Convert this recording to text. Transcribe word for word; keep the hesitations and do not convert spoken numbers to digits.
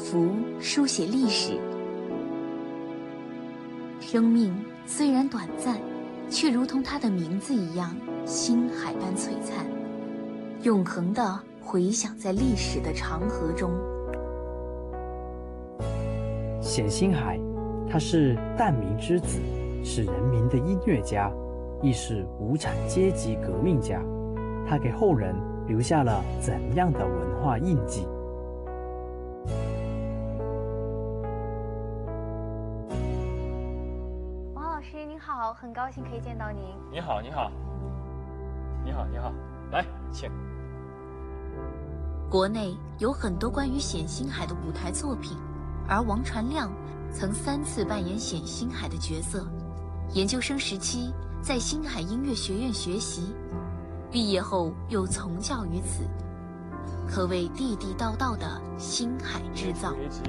幅书写历史。生命虽然短暂，却如同它的名字一样，星海般璀璨，永恒地回响在历史的长河中。 冼星海，他是淡民之子，是人民的音乐家，亦是无产阶级革命家。他给后人留下了怎样的文化印记？ 王老师您好，很高兴可以见到您。 你好，你好，你好，你好，来，请。 国内有很多关于冼星海的舞台作品，而王传亮曾三次扮演冼星海的角色。研究生时期在星海音乐学院学习，毕业后又从教于此，可谓地地道道的星海之造。